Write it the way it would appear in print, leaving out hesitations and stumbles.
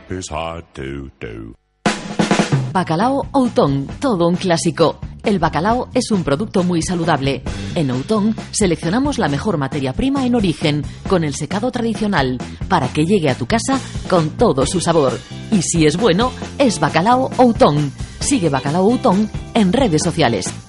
is hard to do. Bacalao Outón, todo un clásico. El bacalao es un producto muy saludable. En Outón seleccionamos la mejor materia prima en origen, con el secado tradicional, para que llegue a tu casa con todo su sabor. Y si es bueno, es Bacalao Outón. Sigue Bacalao Outón en redes sociales.